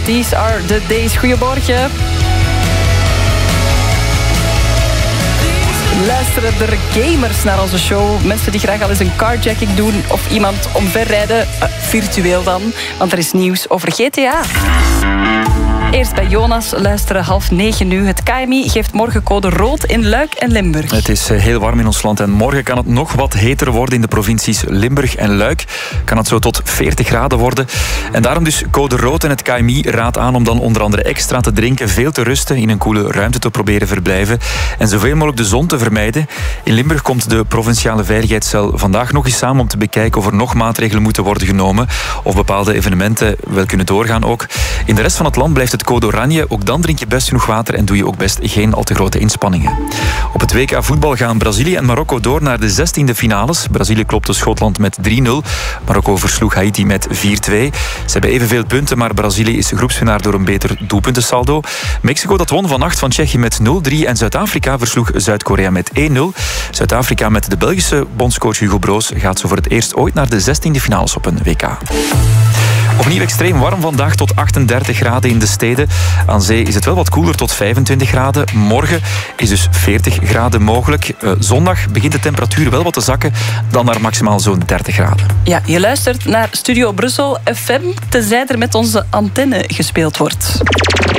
These are the days. Goedemorgen. Luisteren er gamers naar onze show? Mensen die graag al eens een carjacking doen of iemand omverrijden, virtueel dan, want er is nieuws over GTA. Eerst bij Jonas, luisteren 8:30 nu. Het KMI geeft morgen code rood in Luik en Limburg. Het is heel warm in ons land en morgen kan het nog wat heter worden in de provincies Limburg en Luik. Kan het zo tot 40 graden worden. En daarom dus code rood en het KMI raadt aan om dan onder andere extra te drinken, veel te rusten, in een koele ruimte te proberen verblijven en zoveel mogelijk de zon te vermijden. In Limburg komt de provinciale veiligheidscel vandaag nog eens samen om te bekijken of er nog maatregelen moeten worden genomen of bepaalde evenementen wel kunnen doorgaan ook. In de rest van het land blijft het code oranje. Ook dan drink je best genoeg water en doe je ook best geen al te grote inspanningen. Op het WK voetbal gaan Brazilië en Marokko door naar de 16e finales. Brazilië klopte Schotland met 3-0. Marokko versloeg Haiti met 4-2. Ze hebben evenveel punten, maar Brazilië is groepswinnaar door een beter doelpuntensaldo. Mexico dat won vannacht van Tsjechië met 0-3 en Zuid-Afrika versloeg Zuid-Korea met 1-0. Zuid-Afrika met de Belgische bondscoach Hugo Broos gaat zo voor het eerst ooit naar de 16e finales op een WK. Opnieuw extreem warm vandaag, tot 38 graden in de steden. Aan zee is het wel wat koeler, tot 25 graden. Morgen is dus 40 graden mogelijk. Zondag begint de temperatuur wel wat te zakken, dan naar maximaal zo'n 30 graden. Ja, je luistert naar Studio Brussel FM, tenzij er met onze antenne gespeeld wordt.